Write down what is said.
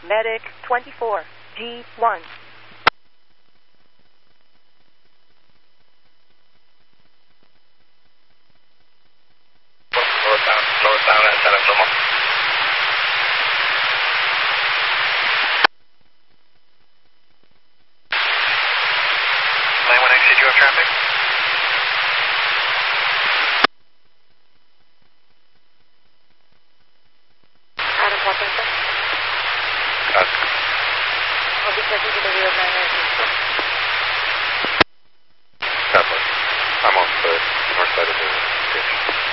Medic 24, G1. Northbound at San Antonio. Line 1X, did you have traffic? Adam Washington. I'll be checking to the rear of 996. I'm on the north side of the ditch.